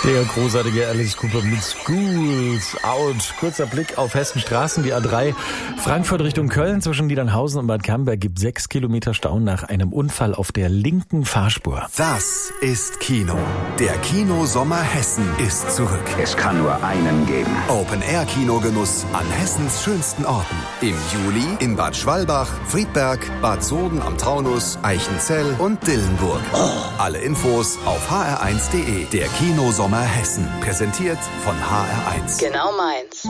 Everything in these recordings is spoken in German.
Der großartige Alice Cooper mit Schools Out. Kurzer Blick auf Hessenstraßen, die A3 Frankfurt Richtung Köln zwischen Niedernhausen und Bad Camberg gibt 6 Kilometer Stau nach einem Unfall auf der linken Fahrspur. Das ist Kino. Der Kino-Sommer Hessen ist zurück. Es kann nur einen geben. Open-Air-Kinogenuss an Hessens schönsten Orten. Im Juli in Bad Schwalbach, Friedberg, Bad Soden am Taunus, Eichenzell und Dillenburg. Alle Infos auf hr1.de. Der Kino-Sommer Hessen. Präsentiert von HR1. Genau meins.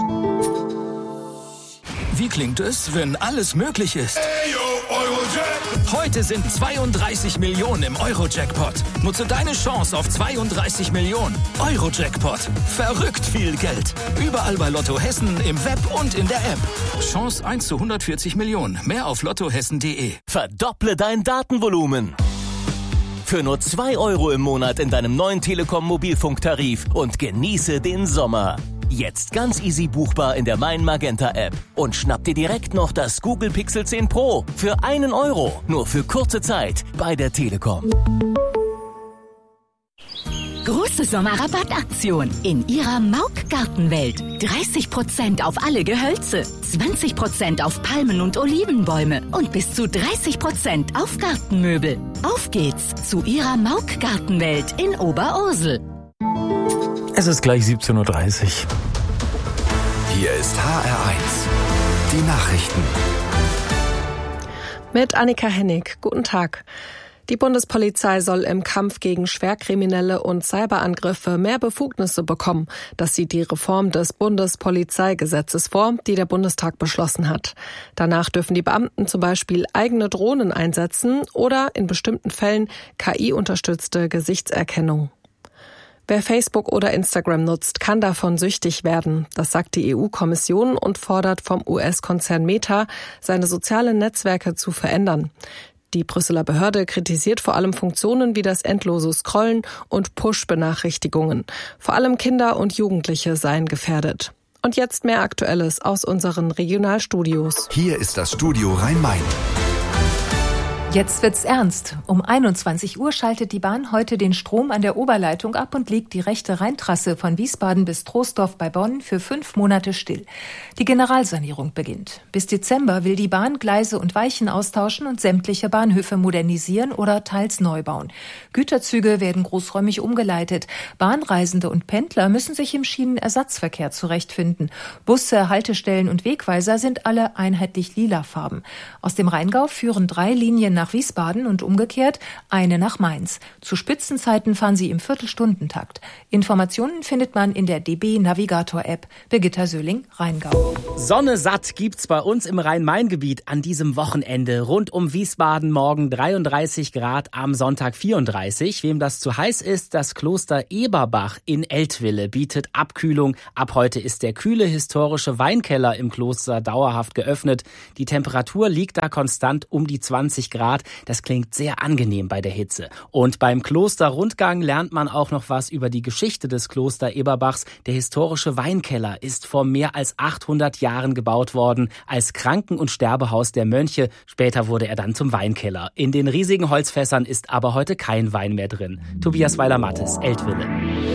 Wie klingt es, wenn alles möglich ist? Heute sind 32 Millionen im Euro-Jackpot. Nutze deine Chance auf 32 Millionen. Euro-Jackpot. Verrückt viel Geld. Überall bei Lotto Hessen, im Web und in der App. Chance 1 zu 140 Millionen. Mehr auf lottohessen.de. Verdopple dein Datenvolumen. Für nur 2 Euro im Monat in deinem neuen Telekom-Mobilfunktarif und genieße den Sommer. Jetzt ganz easy buchbar in der Mein Magenta App. Und schnapp dir direkt noch das Google Pixel 10 Pro für 1 Euro. Nur für kurze Zeit bei der Telekom. Große Sommerrabattaktion in Ihrer Mauk-Gartenwelt. 30% auf alle Gehölze, 20% auf Palmen und Olivenbäume und bis zu 30% auf Gartenmöbel. Auf geht's zu Ihrer Mauk-Gartenwelt in Oberursel. Es ist gleich 17.30 Uhr. Hier ist HR1. Die Nachrichten. Mit Annika Hennig. Guten Tag. Die Bundespolizei soll im Kampf gegen Schwerkriminelle und Cyberangriffe mehr Befugnisse bekommen. Das sieht die Reform des Bundespolizeigesetzes vor, die der Bundestag beschlossen hat. Danach dürfen die Beamten zum Beispiel eigene Drohnen einsetzen oder in bestimmten Fällen KI-unterstützte Gesichtserkennung. Wer Facebook oder Instagram nutzt, kann davon süchtig werden. Das sagt die EU-Kommission und fordert vom US-Konzern Meta, seine sozialen Netzwerke zu verändern. Die Brüsseler Behörde kritisiert vor allem Funktionen wie das endlose Scrollen und Push-Benachrichtigungen. Vor allem Kinder und Jugendliche seien gefährdet. Und jetzt mehr Aktuelles aus unseren Regionalstudios. Hier ist das Studio Rhein-Main. Jetzt wird's ernst. Um 21 Uhr schaltet die Bahn heute den Strom an der Oberleitung ab und legt die rechte Rheintrasse von Wiesbaden bis Troisdorf bei Bonn für 5 Monate still. Die Generalsanierung beginnt. Bis Dezember will die Bahn Gleise und Weichen austauschen und sämtliche Bahnhöfe modernisieren oder teils neu bauen. Güterzüge werden großräumig umgeleitet. Bahnreisende und Pendler müssen sich im Schienenersatzverkehr zurechtfinden. Busse, Haltestellen und Wegweiser sind alle einheitlich lilafarben. Aus dem Rheingau führen 3 Linien nach Wiesbaden und umgekehrt eine nach Mainz. Zu Spitzenzeiten fahren sie im Viertelstundentakt. Informationen findet man in der DB Navigator App. Birgitta Söhling, Rheingau. Sonne satt gibt's bei uns im Rhein-Main-Gebiet an diesem Wochenende. Rund um Wiesbaden morgen 33 Grad, am Sonntag 34. Wem das zu heiß ist, das Kloster Eberbach in Eltville bietet Abkühlung. Ab heute ist der kühle historische Weinkeller im Kloster dauerhaft geöffnet. Die Temperatur liegt da konstant um die 20 Grad. Das klingt sehr angenehm bei der Hitze. Und beim Klosterrundgang lernt man auch noch was über die Geschichte des Kloster Eberbachs. Der historische Weinkeller ist vor mehr als 800 Jahren gebaut worden als Kranken- und Sterbehaus der Mönche. Später wurde er dann zum Weinkeller. In den riesigen Holzfässern ist aber heute kein Wein mehr drin. Tobias Weiler-Mattes, Eltville.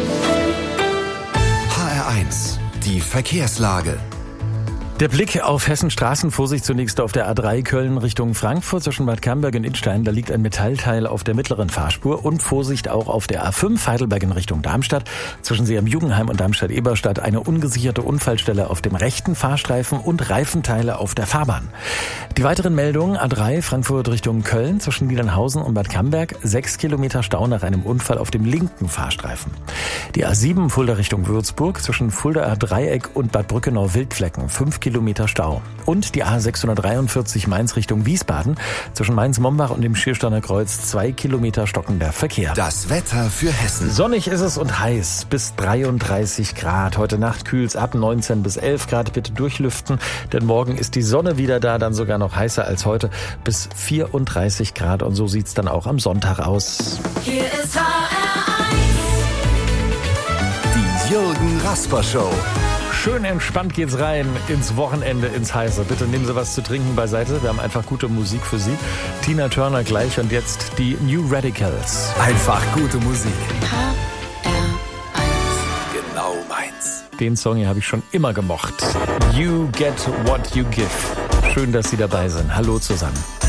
HR1. Die Verkehrslage. Der Blick auf Hessenstraßen, Vorsicht zunächst auf der A3 Köln Richtung Frankfurt zwischen Bad Camberg und Idstein. Da liegt ein Metallteil auf der mittleren Fahrspur und Vorsicht auch auf der A5 Heidelberg in Richtung Darmstadt. Zwischen See am Jugendheim und Darmstadt-Eberstadt eine ungesicherte Unfallstelle auf dem rechten Fahrstreifen und Reifenteile auf der Fahrbahn. Die weiteren Meldungen: A3 Frankfurt Richtung Köln zwischen Niedernhausen und Bad Camberg. 6 Kilometer Stau nach einem Unfall auf dem linken Fahrstreifen. Die A7 Fulda Richtung Würzburg zwischen Fuldaer Dreieck und Bad Brückenau-Wildflecken. 5 Kilometer Stau. Und die A643 Mainz Richtung Wiesbaden zwischen Mainz-Mombach und dem Schiersteiner Kreuz 2 Kilometer stockender Verkehr. Das Wetter für Hessen. Sonnig ist es und heiß, bis 33 Grad. Heute Nacht kühlt's ab 19 bis 11 Grad. Bitte durchlüften, denn morgen ist die Sonne wieder da, dann sogar noch heißer als heute, bis 34 Grad. Und so sieht's dann auch am Sonntag aus. Hier ist HR1. Die Jürgen Rasper Show. Schön entspannt geht's rein ins Wochenende, ins Heiße. Bitte nehmen Sie was zu trinken beiseite. Wir haben einfach gute Musik für Sie. Tina Turner gleich und jetzt die New Radicals. Einfach gute Musik. HR1. genau meins. Den Song hier habe ich schon immer gemocht. You get what you give. Schön, dass Sie dabei sind. Hallo zusammen.